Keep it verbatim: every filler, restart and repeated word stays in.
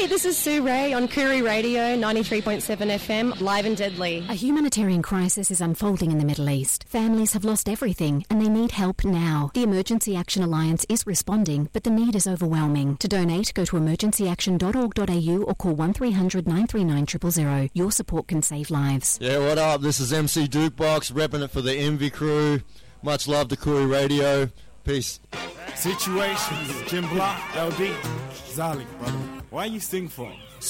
Hi, this is Sue Ray on Koori Radio ninety-three point seven F M, live and deadly. A humanitarian crisis is unfolding in the Middle East. Families have lost everything and they need help now. The Emergency Action Alliance is responding, but the need is overwhelming. To donate, go to emergency action dot org dot a u or call one three hundred nine three nine zero zero zero. Your support can save lives. Yeah, what up? This is M C Dukebox, repping it for the Envy crew. Much love to Koori Radio. Peace. Situations, Jim Block, L D, Zali, brother. Why you sing for him?